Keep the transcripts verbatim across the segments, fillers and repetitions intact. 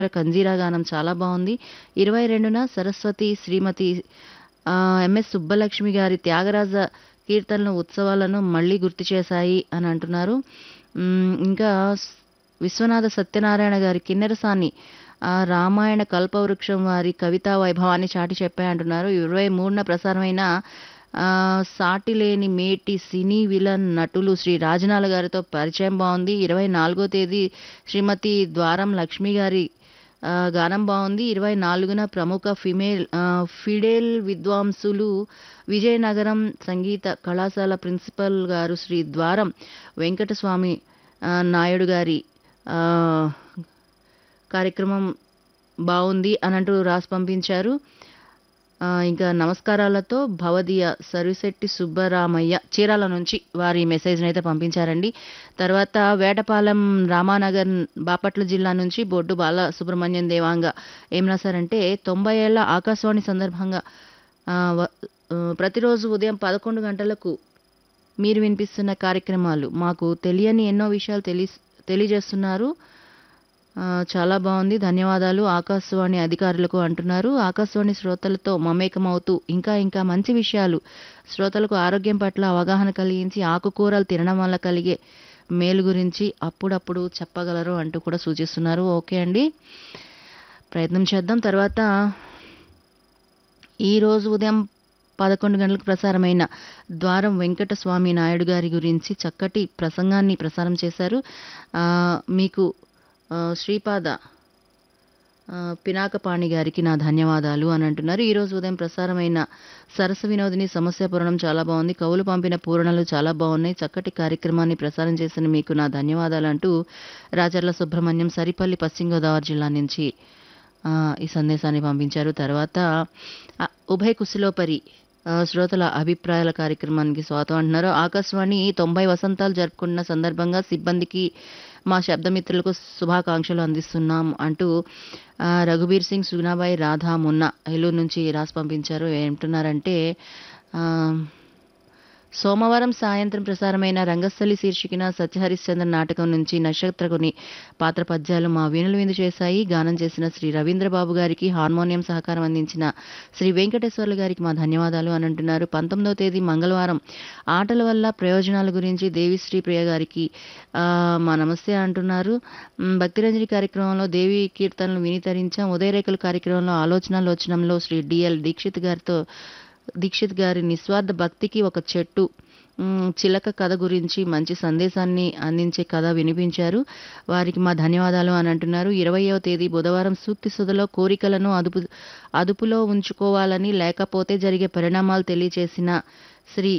కంజీరా గానం చాలా బావుంది. ఇరవై రెండున సరస్వతి శ్రీమతి ఆహ్, ఎంఎస్ సుబ్బలక్ష్మి గారి త్యాగరాజ కీర్తనలు ఉత్సవాలను మళ్ళీ గుర్తు చేశాయి అని అంటున్నారు. హ్మ్. ఇంకా స్ విశ్వనాథ సత్యనారాయణ గారి కిన్నెరసాని ఆహ్, రామాయణ కల్పవృక్షం వారి కవితా వైభవాన్ని చాటి చెప్పాయంటున్నారు. ఇరవై మూడున ప్రసారమైన ఆహ్, సాటిలేని మేటి సినీ విలన్ నటులు శ్రీ రాజనాల గారితో పరిచయం బావుంది. ఇరవై నాలుగో తేదీ శ్రీమతి ద్వారం లక్ష్మి గారి ఆహ్, గానం బావుంది. ఇరవై నాలుగున ప్రముఖ ఫిమేల్ ఆహ్, ఫిడేల్ విద్వాంసులు విజయనగరం సంగీత కళాశాల ప్రిన్సిపల్ గారు శ్రీ ద్వారం వెంకటస్వామి ఆహ్, నాయుడు గారి ఆహ్, కార్యక్రమం బావుంది అనంటూ రాసి పంపించారు. ఆహ్, ఇంకా నమస్కారాలతో భవదీయ సరిశెట్టి సుబ్బరామయ్య చీరాల నుంచి వారి మెసేజ్‌నైతే పంపించారండి. తర్వాత వేటపాలెం రామానగర్ బాపట్ల జిల్లా నుంచి బొడ్డు బాలసుబ్రహ్మణ్యం దేవాంగ ఏం రాశారంటే తొంభై ఏళ్ల ఆకాశవాణి సందర్భంగా ఆహ్, వ ఆహ్, ప్రతిరోజు ఉదయం పదకొండు గంటలకు మీరు వినిపిస్తున్న కార్యక్రమాలు మాకు తెలియని ఎన్నో విషయాలు తెలిస్ తెలియజేస్తున్నారు. ఆహ్, చాలా బావుంది. ధన్యవాదాలు ఆకాశవాణి అధికారులకు అంటున్నారు. ఆకాశవాణి శ్రోతలతో మమేకమవుతూ ఇంకా ఇంకా మంచి విషయాలు శ్రోతలకు ఆరోగ్యం పట్ల అవగాహన కలిగించి ఆకుకూరలు తినడం వల్ల కలిగే మేలు గురించి అప్పుడప్పుడు చెప్పగలరు అంటూ కూడా సూచిస్తున్నారు. ఓకే అండి. ప్రయత్నం చేద్దాం. తర్వాత ఈరోజు ఉదయం పదకొండు గంటలకు ప్రసారమైన ద్వారం వెంకటస్వామి నాయుడు గారి గురించి చక్కటి ప్రసంగాన్ని ప్రసారం చేశారు. ఆహ్, మీకు ఆహ్, శ్రీపాద ఆహ్, పినాకపాణి గారికి నా ధన్యవాదాలు అని అంటున్నారు. ఈరోజు ఉదయం ప్రసారమైన సరస వినోదిని సమస్య పురాణం చాలా బావుంది. కవులు పంపిన పూరణలు చాలా బావున్నాయి. చక్కటి కార్యక్రమాన్ని ప్రసారం చేసిన మీకు నా ధన్యవాదాలు అంటూ రాచర్ల సుబ్రహ్మణ్యం సరిపల్లి పశ్చిమ గోదావరి జిల్లా నుంచి ఆహ్, ఈ సందేశాన్ని పంపించారు. తర్వాత ఆహ్, ఉభయ కుశలోపరి ఆహ్, శ్రోతల అభిప్రాయాల కార్యక్రమానికి స్వాగతం అంటున్నారు. ఆకాశవాణి తొంభై వసంతాలు జరుపుకున్న సందర్భంగా సిబ్బందికి మా శబ్దమిత్రులకు శుభాకాంక్షలు అందిస్తున్నాం అంటూ ఆహ్, రఘుబీర్ సింగ్, సుగుణాబాయి, రాధా, మున్నా ఏలూరు నుంచి రాసి పంపించారు. ఏమంటున్నారంటే ఆహ్, సోమవారం సాయంత్రం ప్రసారమైన రంగస్థలి శీర్షికన సత్యహరిశ్చంద్ర నాటకం నుంచి నక్షత్రకుని పాత్ర పద్యాలు మా వీణులు విందు చేశాయి. గానం చేసిన శ్రీ రవీంద్రబాబు గారికి, హార్మోనియం సహకారం అందించిన శ్రీ వెంకటేశ్వర్లు గారికి మా ధన్యవాదాలు అని అంటున్నారు. పంతొమ్మిదవ తేదీ మంగళవారం ఆటల వల్ల ప్రయోజనాల గురించి దేవిశ్రీ ప్రియ గారికి ఆహ్, మా నమస్తే అంటున్నారు. హ్మ్, భక్తిరంజని కార్యక్రమంలో దేవి కీర్తనలు వినితరించాం. ఉదయరేఖలు కార్యక్రమంలో ఆలోచనాలోచనంలో శ్రీ డిఎల్ దీక్షిత్ గారితో దీక్షిత్ గారి నిస్వార్థ భక్తికి ఒక చెట్టు హ్మ్, చిలక కథ గురించి మంచి సందేశాన్ని అందించే కథ వినిపించారు. వారికి మా ధన్యవాదాలు అని అంటున్నారు. ఇరవైవ తేదీ బుధవారం సూక్తి సుధలో కోరికలను అదుపు అదుపులో ఉంచుకోవాలని లేకపోతే జరిగే పరిణామాలు తెలియచేసిన శ్రీ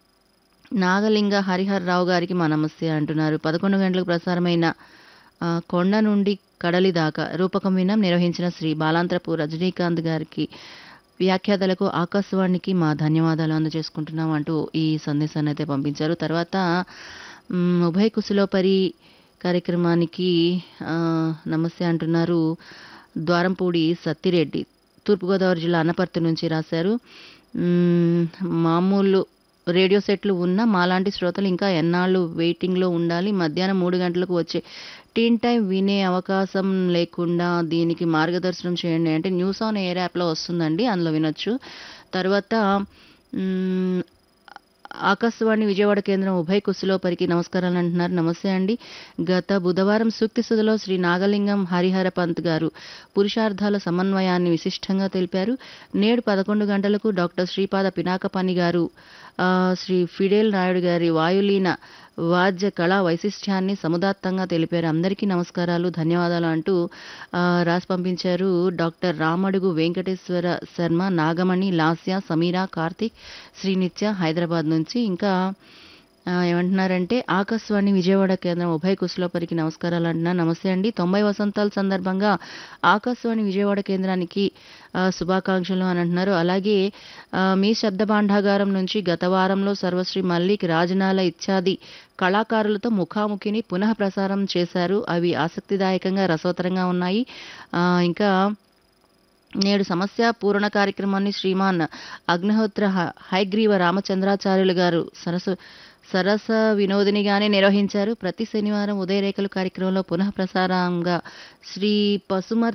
నాగలింగ హరిహర్ రావు గారికి మా నమస్తే అంటున్నారు. పదకొండు గంటలకు ప్రసారమైన ఆహ్, కొండ నుండి కడలి దాకా రూపకం వినం నిర్వహించిన శ్రీ బాలాంత్రపు రజనీకాంత్ గారికి వ్యాఖ్యాతలకు ఆకాశవాణికి మా ధన్యవాదాలు అందజేసుకుంటున్నాం అంటూ ఈ సందేశాన్ని అయితే పంపించారు. తర్వాత హ్మ్, ఉభయ కుశలోపరి కార్యక్రమానికి ఆహ్, నమస్తే అంటున్నారు. ద్వారంపూడి సత్తిరెడ్డి తూర్పుగోదావరి జిల్లా అనపర్తి నుంచి రాశారు. హ్మ్, మామూలు రేడియో సెట్లు ఉన్న మాలాంటి శ్రోతలు ఇంకా ఎన్నాళ్ళు వెయిటింగ్లో ఉండాలి. మధ్యాహ్నం మూడు గంటలకు వచ్చే టీన్ టైం వినే అవకాశం లేకుండా దీనికి మార్గదర్శనం చేయండి అంటే న్యూస్ ఆన్ ఎయిర్ యాప్లో వస్తుందండి, అందులో వినొచ్చు. తర్వాత హ్మ్, ఆకాశవాణి విజయవాడ కేంద్రం ఉభయ కుశలోపరికి నమస్కారాలు అంటున్నారు. నమస్తే అండి. గత బుధవారం సూక్తి సుధలో శ్రీ నాగలింగం హరిహర పంత్ గారు పురుషార్థాల సమన్వయాన్ని విశిష్టంగా తెలిపారు. నేడు పదకొండు గంటలకు డాక్టర్ శ్రీపాద పినాకపాణి గారు ఆహ్, శ్రీ ఫిడేల్ నాయుడు గారి వాయులీన వాద్య కళా వైశిష్ట్యాన్ని సముదాత్తంగా తెలిపారు. అందరికీ నమస్కారాలు, ధన్యవాదాలు అంటూ ఆహ్, రాసి పంపించారు. డాక్టర్ రామడుగు వెంకటేశ్వర శర్మ, నాగమణి, లాస్య, సమీర, కార్తీక్, శ్రీనిత్య హైదరాబాద్ నుంచి. ఇంకా ఆహ్, ఏమంటున్నారంటే ఆకాశవాణి విజయవాడ కేంద్రం ఉభయ కుశలోపరికి నమస్కారాలు అంటున్నారు. నమస్తే అండి. తొంభై వసంతాల సందర్భంగా ఆకాశవాణి విజయవాడ కేంద్రానికి ఆహ్, శుభాకాంక్షలు అని అంటున్నారు. అలాగే ఆహ్, మీ శబ్ద భాండాగారం నుంచి గత వారంలో సర్వశ్రీ మల్లిక్, రాజనాల ఇత్యాది కళాకారులతో ముఖాముఖిని పునః ప్రసారం చేశారు. అవి ఆసక్తిదాయకంగా రసవత్తరంగా ఉన్నాయి. ఆహ్, ఇంకా నేడు సమస్య పూరణ కార్యక్రమాన్ని శ్రీమాన్ అగ్నిహోత్ర హ హయగ్రీవ రామచంద్రాచార్యులు గారు సరస్సు సరస వినోదినిగానే నిర్వహించారు. ప్రతి శనివారం ఉదయరేఖలు కార్యక్రమంలో పునః ప్రసారంగా శ్రీ పసుమర్తి